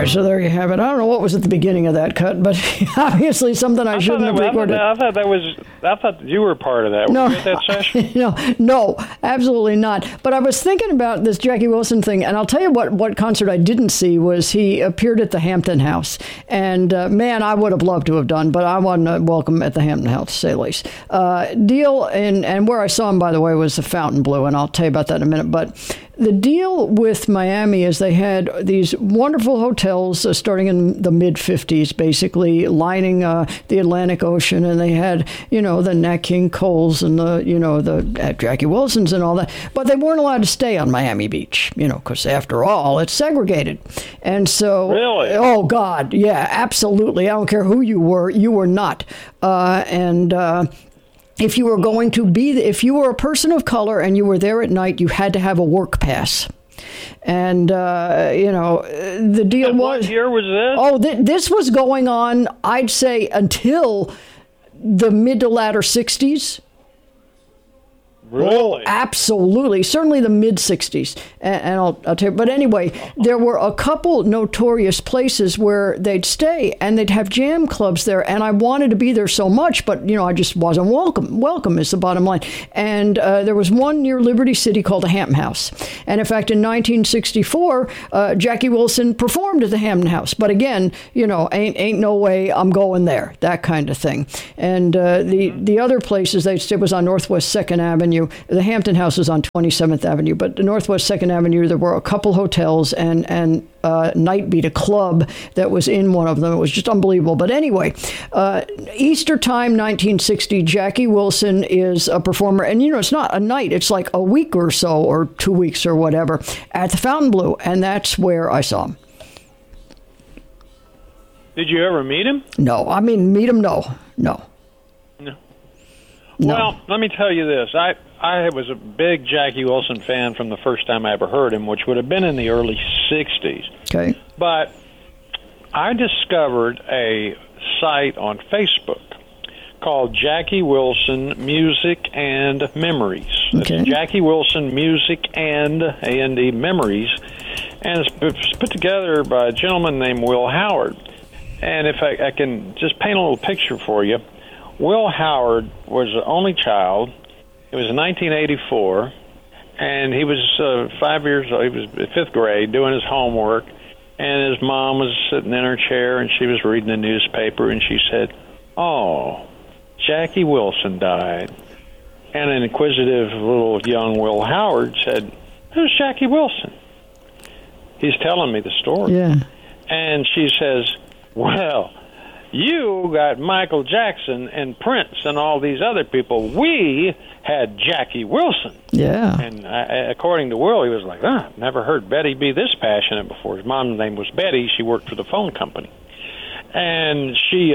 right, so there you have it. I don't know what was at the beginning of that cut, but obviously something I shouldn't have recorded. I thought you were part of that. No, were you at that session? No, absolutely not. But I was thinking about this Jackie Wilson thing, and I'll tell you what concert I didn't see was he appeared at the Hampton House. And man, I would have loved to have done, but I wasn't welcome at the Hampton House, to say the least. Deal, and where I saw him, by the way, was the Fontainebleau, and I'll tell you about that in a minute. But the deal with Miami is they had these wonderful hotels starting in the mid-'50s, basically lining the Atlantic Ocean, and they had, the Nat King Coles and the Jackie Wilsons and all that, but they weren't allowed to stay on Miami Beach, because after all, it's segregated. And so, really? Oh God, yeah, absolutely. I don't care who you were not. If you were going to if you were a person of color and you were there at night, you had to have a work pass. And, the deal was... What year was this? Oh, this was going on, I'd say, until the mid to latter 60s. Really? Oh, absolutely. Certainly the mid-'60s. And I'll tell you. But anyway, there were a couple notorious places where they'd stay, and they'd have jam clubs there. And I wanted to be there so much, but, I just wasn't welcome. Welcome is the bottom line. And there was one near Liberty City called the Hampton House. And in fact, in 1964, Jackie Wilson performed at the Hampton House. But again, ain't no way I'm going there, that kind of thing. And the other places they'd stay was on Northwest 2nd Avenue. The Hampton House was on 27th Avenue, but the Northwest 2nd Avenue, there were a couple hotels and Nightbeat, a club that was in one of them. It was just unbelievable. But anyway, Easter time, 1960, Jackie Wilson is a performer. And, it's not a night. It's like a week or so, or 2 weeks or whatever, at the Fontainebleau. And that's where I saw him. Did you ever meet him? No. I mean, meet him? No. Well, let me tell you this. I was a big Jackie Wilson fan from the first time I ever heard him, which would have been in the early 60s. Okay. But I discovered a site on Facebook called Jackie Wilson Music and Memories. Okay. That's Jackie Wilson Music and A&D Memories. And it's put together by a gentleman named Will Howard. And if I can just paint a little picture for you, Will Howard was the only child. It was 1984, and he was 5 years old. He was in 5th grade doing his homework, and his mom was sitting in her chair, and she was reading the newspaper, and she said, "Oh, Jackie Wilson died." And an inquisitive little young Will Howard said, "Who's Jackie Wilson?" He's telling me the story. Yeah. And she says, "Well, you got Michael Jackson and Prince and all these other people. We had Jackie Wilson." Yeah. And according to Will, he was like, never heard Betty be this passionate before. His mom's name was Betty. She worked for the phone company. And she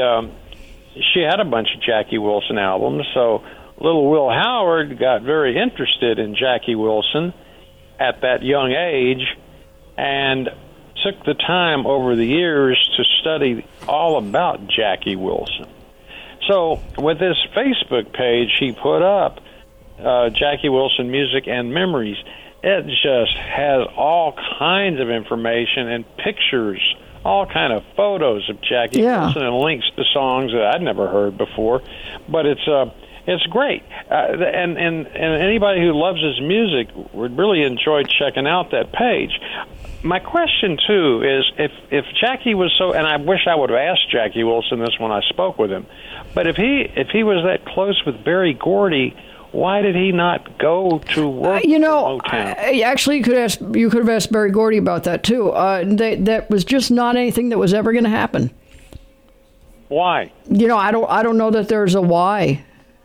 had a bunch of Jackie Wilson albums. So little Will Howard got very interested in Jackie Wilson at that young age and took the time over the years to study all about Jackie Wilson. So with this Facebook page he put up, Jackie Wilson Music and Memories, it just has all kinds of information and pictures, all kind of photos of Jackie Wilson and links to songs that I'd never heard before. But it's great. And anybody who loves his music would really enjoy checking out that page. My question, too, is if Jackie was so, and I wish I would have asked Jackie Wilson this when I spoke with him, but if he was that close with Berry Gordy, why did he not go to work for Motown? Actually, you could have asked Berry Gordy about that, too. That was just not anything that was ever going to happen. Why? I don't know that there's a why.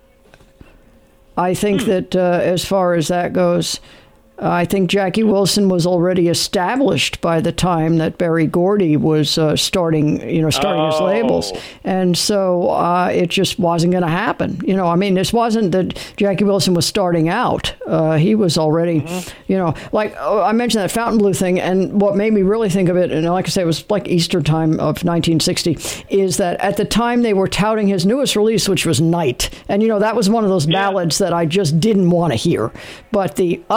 I think that as far as that goes, I think Jackie Wilson was already established by the time that Berry Gordy was starting his labels. And so it just wasn't going to happen. This wasn't that Jackie Wilson was starting out. He was already, I mentioned that Fontainebleau thing, and what made me really think of it, and like I say, it was like Easter time of 1960, is that at the time they were touting his newest release, which was Night. And, that was one of those ballads that I just didn't want to hear. But the up-tempo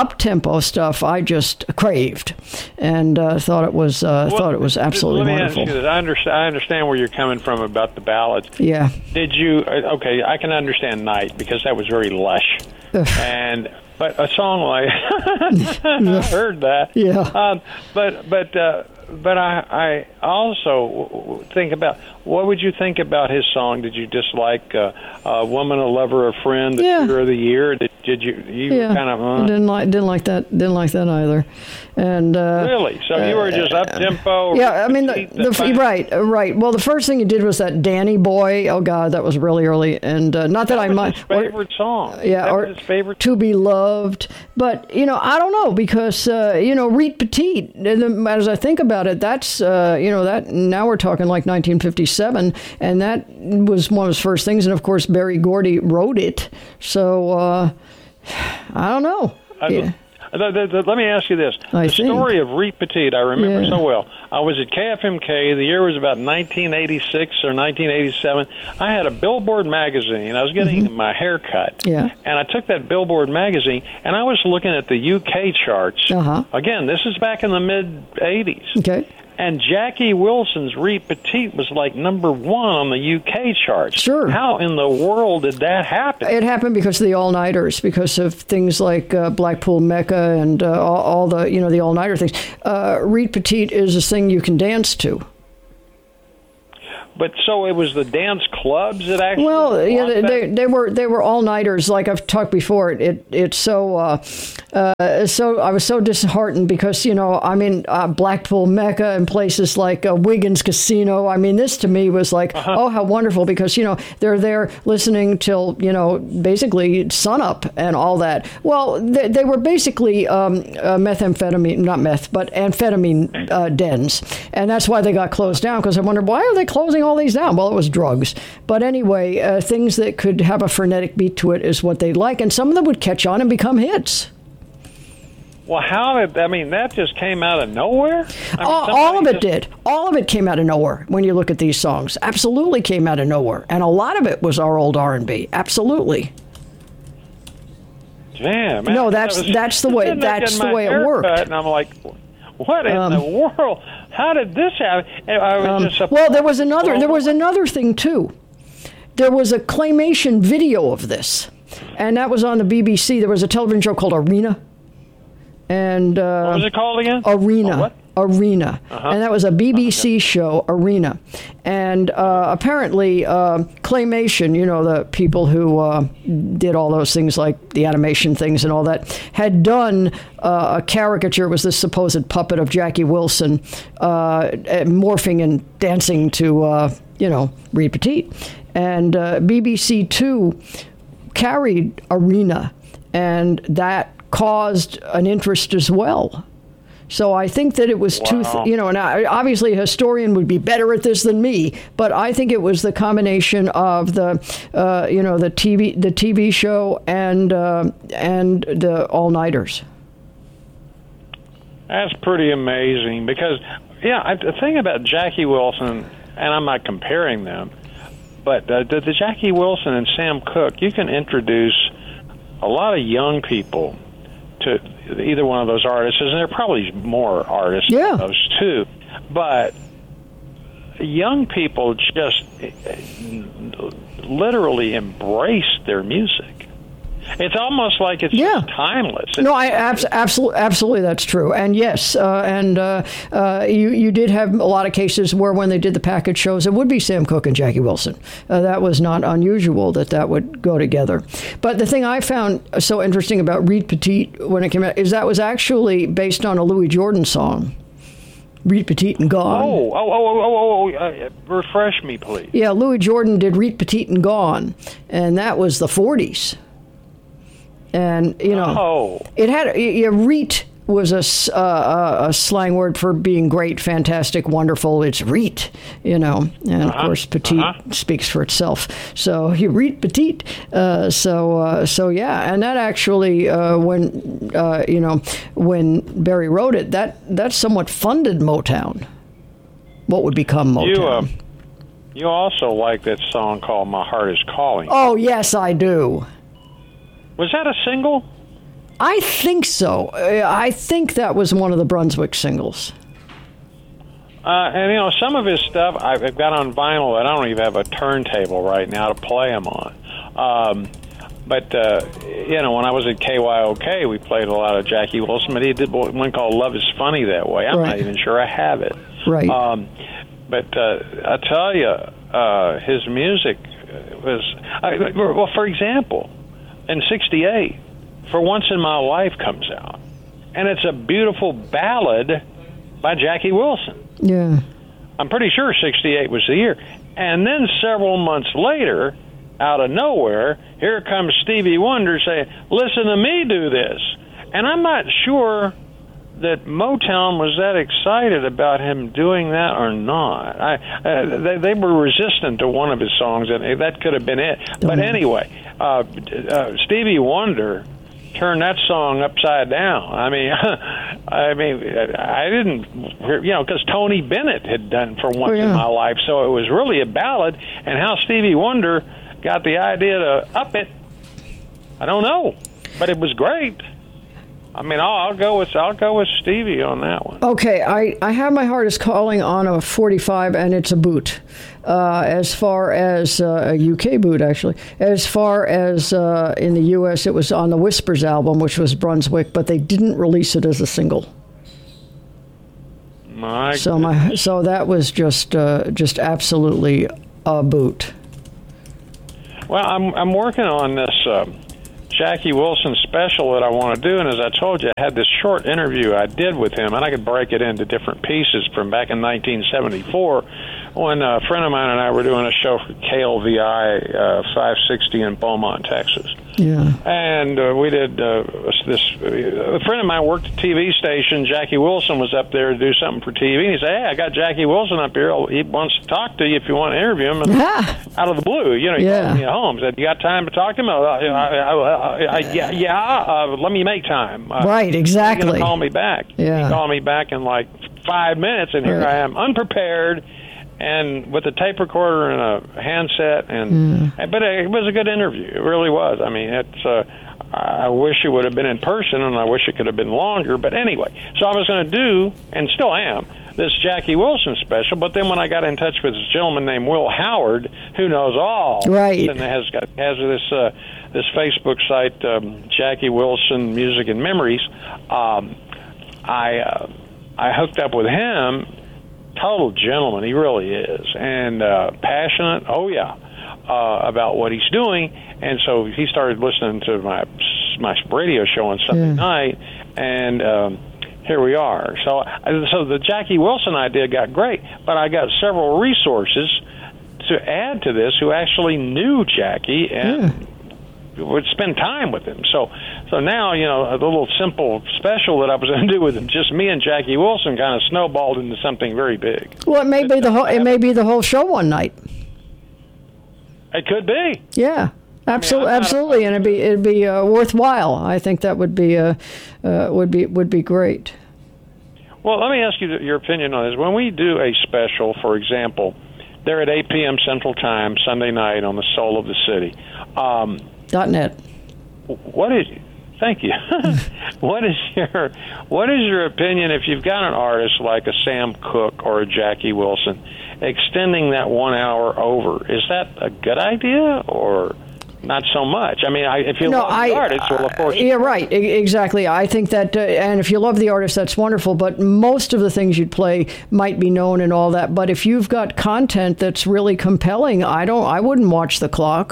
tempo stuff I just craved, and thought it was absolutely wonderful. Let me ask you this. I understand where you're coming from about the ballads. Yeah. Did you? Okay, I can understand Night because that was very lush, but a song like I heard that. Yeah. But I also think about, what would you think about his song? Did you dislike a woman, a lover, a friend, the Cheer of the Year? Did you were kind of didn't like that either, and really? So you were just up tempo? Yeah, I mean right. Well, the first thing you did was that Danny Boy. Oh God, that was really early, and not that I might his favorite song. Yeah, that or was his favorite. To Be Loved, but I don't know, because Reet Petite. As I think about it, that's that now we're talking like 1957, and that was one of his first things, and of course Berry Gordy wrote it. So I don't know. Let me ask you this. The story of Reet Petite, I remember so well. I was at KFMK. The year was about 1986 or 1987. I had a Billboard magazine. I was getting my hair cut. Yeah. And I took that Billboard magazine, and I was looking at the UK charts. Again, this is back in the mid-'80s. Okay. And Jackie Wilson's Reet Petite was like number 1 on the UK charts. Sure. How in the world did that happen? It happened because of the all-nighters, because of things like Blackpool Mecca and all the the all-nighter things. Reet Petite is a thing you can dance to. But so it was the dance clubs that actually. Well, yeah, they were all nighters. Like I've talked before, it's so I was so disheartened because Blackpool Mecca and places like Wiggins Casino. I mean, this to me was like, oh, how wonderful, because they're there listening till basically sunup and all that. Well, they were basically methamphetamine, not meth, but amphetamine dens, and that's why they got closed down. Because I wondered, why are they closing all these down? Well, it was drugs. But anyway, things that could have a frenetic beat to it is what they like, and some of them would catch on and become hits. Well, that just came out of nowhere? All of it did. All of it came out of nowhere when you look at these songs. Absolutely came out of nowhere. And a lot of it was our old R&B. Absolutely. Damn, man. No, that's the way it worked. And I'm like, what in the world? How did this happen? Well, there was another thing too. There was a claymation video of this, and that was on the BBC. There was a television show called Arena. And what was it called again? Arena. What? Arena. And that was a BBC show, Arena. And apparently, Claymation, the people who did all those things like the animation things and all that, had done a caricature. It was this supposed puppet of Jackie Wilson morphing and dancing to, Reet Petite. And BBC Two carried Arena, and that caused an interest as well. So I think that it was and obviously a historian would be better at this than me, but I think it was the combination of the TV show and the all-nighters. That's pretty amazing because, the thing about Jackie Wilson, and I'm not comparing them, but the Jackie Wilson and Sam Cooke, you can introduce a lot of young people to either one of those artists, and there are probably more artists than those too, but young people just literally embrace their music. It's almost like it's just timeless. Absolutely, that's true. And yes, you did have a lot of cases where when they did the package shows, it would be Sam Cooke and Jackie Wilson. That was not unusual that would go together. But the thing I found so interesting about Reet Petite when it came out is that was actually based on a Louis Jordan song. Reet Petite and Gone. Refresh me, please. Yeah, Louis Jordan did Reet Petite and Gone, and that was the 40s. And, it had, Reet was a slang word for being great, fantastic, wonderful. It's Reet, and of course, Petite speaks for itself. So you Reet Petite. So yeah, and that actually, when Berry wrote it, that somewhat funded Motown. What would become Motown. You also like that song called My Heart Is Calling. Oh, yes, I do. Was that a single? I think so. I think that was one of the Brunswick singles. And some of his stuff I've got on vinyl. I don't even have a turntable right now to play them on. But when I was at KYOK, we played a lot of Jackie Wilson. But he did one called "Love Is Funny That Way." I'm not even sure I have it. Right. But I tell you, his music was well. For example, in '68, "For Once in My Life" comes out, and it's a beautiful ballad by Jackie Wilson. Yeah. I'm pretty sure 68 was the year. And then several months later, out of nowhere, here comes Stevie Wonder saying, "Listen to me do this." And I'm not sure that Motown was that excited about him doing that or not. They were resistant to one of his songs, and that could have been it. But anyway, Stevie Wonder turned that song upside down. I mean, I didn't hear, because Tony Bennett had done "For Once in My Life," so it was really a ballad. And how Stevie Wonder got the idea to up it, I don't know, but it was great. I mean, I'll go with Stevie on that one. Okay, I Have My Heart Is Calling on a 45, and it's a boot. As far as a UK boot, actually. As far as in the US, it was on the Whispers album, which was Brunswick, but they didn't release it as a single. So that was just absolutely a boot. Well, I'm working on this Jackie Wilson special that I want to do, and as I told you, I had this short interview I did with him, and I could break it into different pieces from back in 1974 when a friend of mine and I were doing a show for KLVI 560 in Beaumont, Texas. Yeah. And we did this. A friend of mine worked at a TV station. Jackie Wilson was up there to do something for TV. And he said, "Hey, I got Jackie Wilson up here. He wants to talk to you if you want to interview him." And out of the blue, he called me at home. Said, "You got time to talk to him?" Let me make time. Right, exactly. He's going to call me back. Yeah. He called me back in like 5 minutes, and here I am, unprepared, and with a tape recorder and a handset, but it was a good interview. It really was. I mean, I wish it would have been in person, and I wish it could have been longer. But anyway, so I was going to do, and still am, this Jackie Wilson special. But then when I got in touch with this gentleman named Will Howard, who knows all, right, and has this Facebook site, Jackie Wilson Music and Memories, I hooked up with him. Total gentleman, he really is, and passionate. Oh yeah, about what he's doing. And so he started listening to my radio show on Sunday night, and here we are. So the Jackie Wilson idea got great, but I got several resources to add to this who actually knew Jackie and would spend time with him. So now, a little simple special that I was going to do with just me and Jackie Wilson kind of snowballed into something very big. Well, it may be the whole show one night. It could be. Yeah. Absolutely, and it'd be worthwhile. I think that would be great. Well, let me ask you your opinion on this. When we do a special, for example, they're at 8 p.m. Central Time Sunday night on the Soul of the City. .net. Thank you. What is your opinion if you've got an artist like a Sam Cooke or a Jackie Wilson extending that 1 hour over? Is that a good idea or not so much? I mean, if you love the artist, well, of course. Yeah, right. Exactly. I think that, and if you love the artist, that's wonderful. But most of the things you'd play might be known and all that. But if you've got content that's really compelling, I wouldn't watch the clock.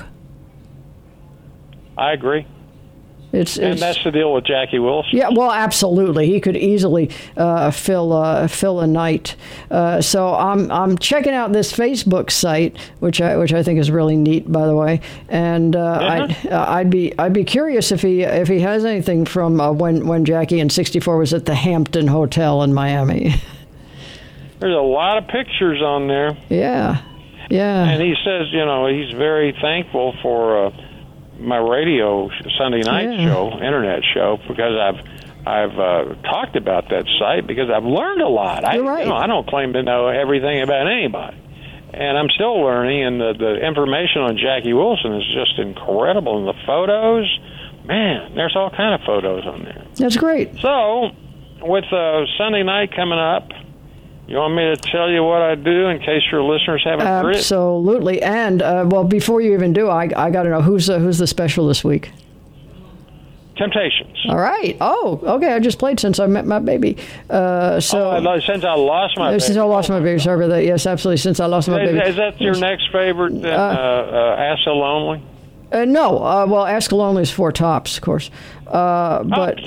I agree. And that's the deal with Jackie Wilson. Yeah, well, absolutely. He could easily fill a night. So I'm checking out this Facebook site, which I think is really neat, by the way. And I'd be curious if he has anything from when Jackie in '64 was at the Hampton Hotel in Miami. There's a lot of pictures on there. Yeah. And he says, he's very thankful for my radio Sunday night show, internet show, because I've talked about that site because I've learned a lot. I don't claim to know everything about anybody, and I'm still learning. And the information on Jackie Wilson is just incredible, and the photos, man, there's all kind of photos on there. That's great. So, with Sunday night coming up, you want me to tell you what I do in case your listeners haven't heard it? Absolutely. And, well, before you even do, I got to know, who's the special this week? Temptations. All right. Oh, okay. I just played Since I Met My Baby. Since I Lost My Baby. Since I Lost My Baby. Sorry about that. Yes, absolutely. Since I Lost My Baby. Is that your next favorite, Ask So Lonely? No. Well, Ask Lonely is Four Tops, of course. But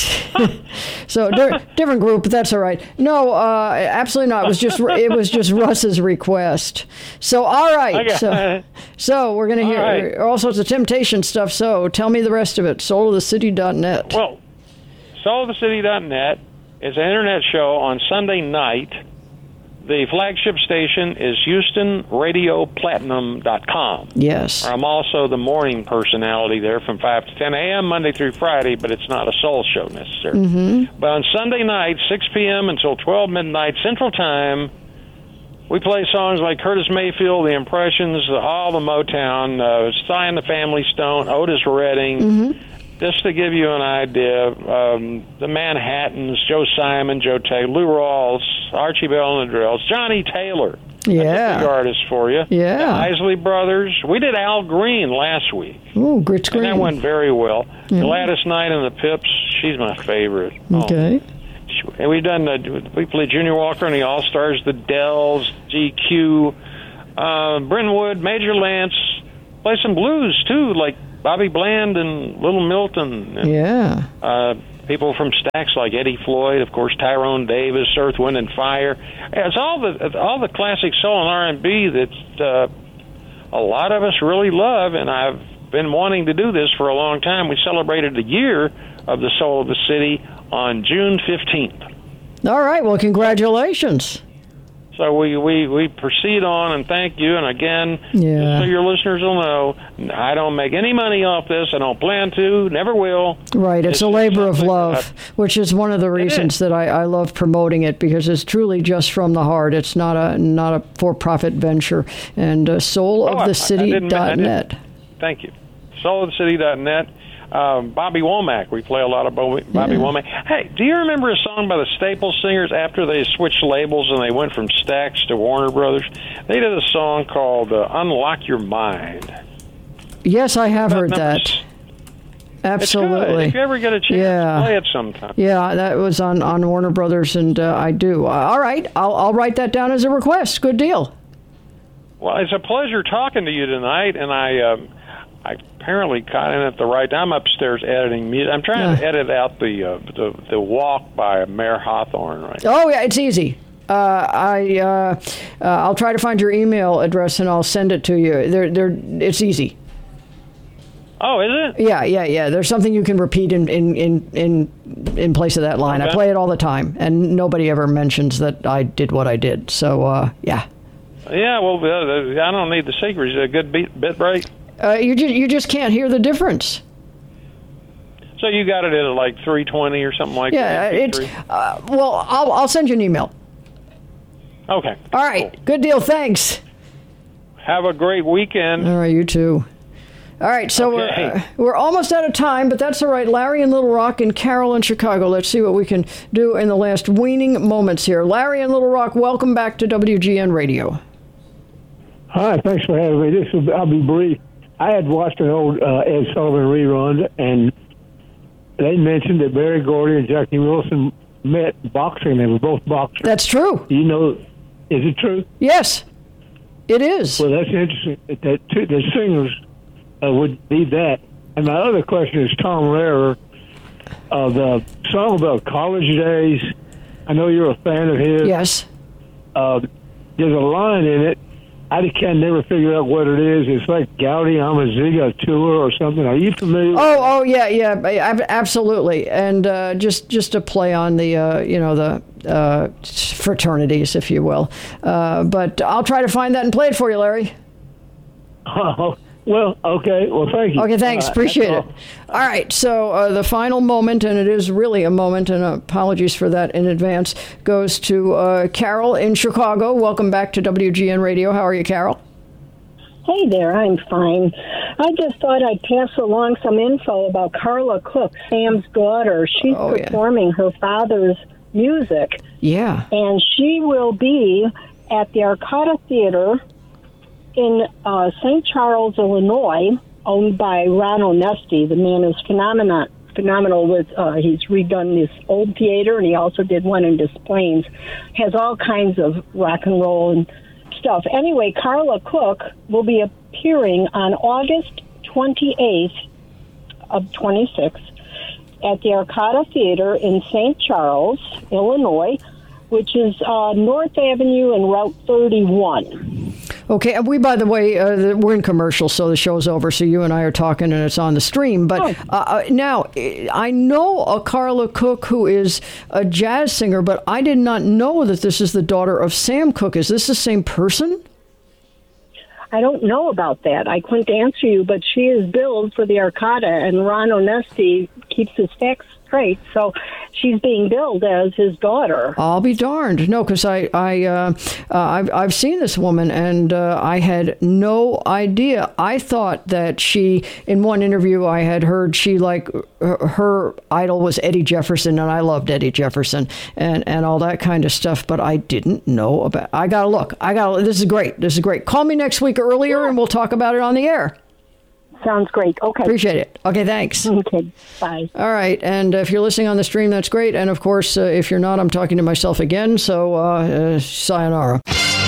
so different group, but that's all right. No, absolutely not. It was just Russ's request. So all right. So we're gonna hear all sorts of Temptation stuff. So tell me the rest of it. SoulOfTheCity.net. Well, SoulOfTheCity.net is an internet show on Sunday night. The flagship station is HoustonRadioPlatinum.com. Yes. I'm also the morning personality there from 5 to 10 a.m. Monday through Friday, but it's not a soul show necessarily. Mm-hmm. But on Sunday night, 6 p.m. until 12 midnight Central Time, we play songs like Curtis Mayfield, The Impressions, all the Motown, Sly and the Family Stone, Otis Redding. Mm-hmm. Just to give you an idea, the Manhattans, Joe Simon, Joe Taylor, Lou Rawls, Archie Bell and the Drills, Johnny Taylor. Yeah. That's a big artist for you. Yeah. The Isley Brothers. We did Al Green last week. Ooh, Grits Green. And that went very well. Yeah. Gladys Knight and the Pips, she's my favorite. Okay. And we played Junior Walker and the All-Stars, the Dells, GQ, Brentwood, Major Lance, play some blues too, like Bobby Bland and Little Milton. And, people from Stax like Eddie Floyd, of course, Tyrone Davis, Earth, Wind and Fire. It's all the classic soul and R&B that a lot of us really love, and I've been wanting to do this for a long time. We celebrated the year of the Soul of the City on June 15th. All right. Well, congratulations. So we proceed on, and thank you. And again, just so your listeners will know, I don't make any money off this. I don't plan to, never will. Right. It's a labor of love, which is one of the reasons that I love promoting it, because it's truly just from the heart. It's not a for-profit venture. And SoulOfTheCity.net. Thank you. SoulOfTheCity.net. Bobby Womack. We play a lot of Bobby Womack. Hey, do you remember a song by the Staples Singers after they switched labels and they went from Stax to Warner Brothers? They did a song called Unlock Your Mind. Yes, I have heard that. Absolutely. It's good. If you ever get a chance, play it sometime. Yeah, that was on Warner Brothers, and I do. All right, I'll write that down as a request. Good deal. Well, it's a pleasure talking to you tonight, and I apparently caught in at the right time. I'm upstairs editing music. I'm trying to edit out the Walk by Mayor Hawthorne right now. Oh, yeah, it's easy. I'll try to find your email address and I'll send it to you. It's easy. Oh, is it? Yeah. There's something you can repeat in place of that line. Okay. I play it all the time, and nobody ever mentions that I did what I did. So, yeah. Yeah, well, I don't need the secret. Is it a good bit break? You just can't hear the difference. So you got it at like 320 or something like that? Yeah, it's well, I'll send you an email. Okay. All right, cool. Good deal. Thanks. Have a great weekend. All right, you too. All right, so we're almost out of time, but that's all right. Larry in Little Rock and Carol in Chicago. Let's see what we can do in the last weaning moments here. Larry in Little Rock, welcome back to WGN Radio. Hi, thanks for having me. I'll be brief. I had watched an old Ed Sullivan rerun, and they mentioned that Barry Gordy and Jackie Wilson met boxing. They were both boxers. That's true. You know, is it true? Yes, it is. Well, that's interesting. The singers would need that. And my other question is Tom Lehrer, the song about college days. I know you're a fan of his. Yes. There's a line in it. I can never figure out what it is. It's like Gaudi Amaziga tour or something. Are you familiar? Oh, yeah, absolutely. And just to play on the the fraternities, if you will. But I'll try to find that and play it for you, Larry. Oh, well, okay. Well, thank you. Okay, thanks. Appreciate it. All right. So the final moment, and it is really a moment, and apologies for that in advance, goes to Carol in Chicago. Welcome back to WGN Radio. How are you, Carol? Hey there, I'm fine. I just thought I'd pass along some info about Carla Cook, Sam's daughter. She's performing her father's music. Yeah. And she will be at the Arcata Theater in St. Charles, Illinois, owned by Ron Onesti. The man is phenomenal with, he's redone this old theater, and he also did one in Des Plaines. Has all kinds of rock and roll and stuff. Anyway, Carla Cook will be appearing on August 28th of 26 at the Arcata Theater in St. Charles, Illinois, which is North Avenue and Route 31. Okay, we, by the way, we're in commercial, so the show's over, so you and I are talking and it's on the stream. But now, I know a Carla Cook who is a jazz singer, but I did not know that this is the daughter of Sam Cooke. Is this the same person? I don't know about that. I couldn't answer you, but she is billed for the Arcata, and Ron Onesti keeps his facts straight, so she's being billed as his daughter. I'll be darned. No, because I've seen this woman, and I had no idea. I thought that she, in one interview I had heard, she her idol was Eddie Jefferson, and I loved Eddie Jefferson and all that kind of stuff, but I didn't know about. I gotta look. This is great. Call me next week earlier, and we'll talk about it on the air. Sounds great. Okay. Appreciate it. Okay, thanks. Okay, bye. All right, and if you're listening on the stream, that's great. And, of course, if you're not, I'm talking to myself again, so sayonara.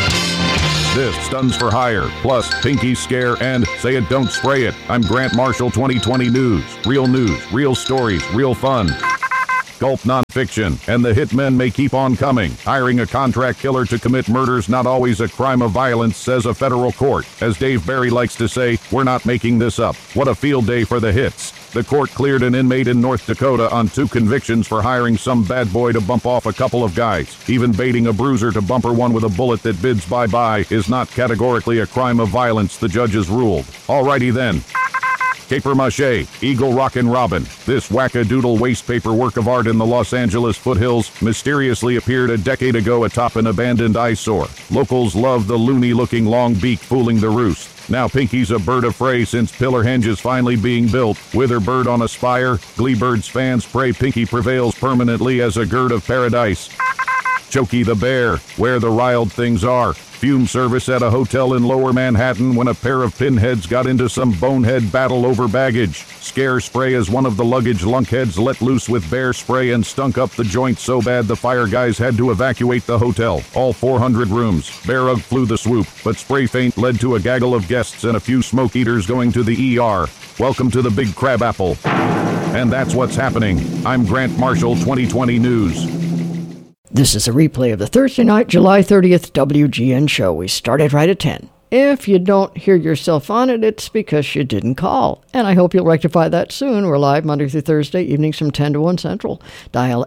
This Stuns for Hire, plus Pinky Scare and Say It Don't Spray It. I'm Grant Marshall, 2020 News, real stories, real fun. Gulp nonfiction, and the hitmen may keep on coming. Hiring a contract killer to commit murder's not always a crime of violence, says a federal court. As Dave Barry likes to say, we're not making this up. What a field day for the hits. The court cleared an inmate in North Dakota on 2 convictions for hiring some bad boy to bump off a couple of guys. Even baiting a bruiser to bumper one with a bullet that bids bye-bye is not categorically a crime of violence, the judges ruled. Alrighty then. Papier-mâché, Eagle Rockin' Robin. This wackadoodle waste paper work of art in the Los Angeles foothills mysteriously appeared a decade ago atop an abandoned eyesore. Locals love the loony-looking long beak fooling the roost. Now Pinky's a bird of prey since Pillar Henge is finally being built. Wither bird on a spire, Glee Birds fans pray Pinky prevails permanently as a gird of paradise. Chokey the Bear, where the riled things are. Fume service at a hotel in Lower Manhattan when a pair of pinheads got into some bonehead battle over baggage. Scare spray as one of the luggage lunkheads let loose with bear spray and stunk up the joint so bad the fire guys had to evacuate the hotel. All 400 rooms. Bear Ugg flew the swoop, but spray feint led to a gaggle of guests and a few smoke eaters going to the ER. Welcome to the Big Crab Apple. And that's what's happening. I'm Grant Marshall, 2020 News. This is a replay of the Thursday night, July 30th WGN show. We started right at 10. If you don't hear yourself on it, it's because you didn't call. And I hope you'll rectify that soon. We're live Monday through Thursday, evenings from 10 to 1 Central. Dial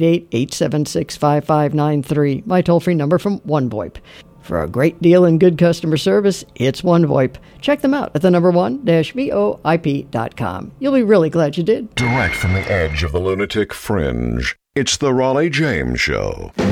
888-876-5593, my toll-free number from OneVoIP. For a great deal and good customer service, it's OneVoIP. Check them out at the number one-voip.com. You'll be really glad you did. Direct from the edge of the lunatic fringe, it's the Raleigh James Show.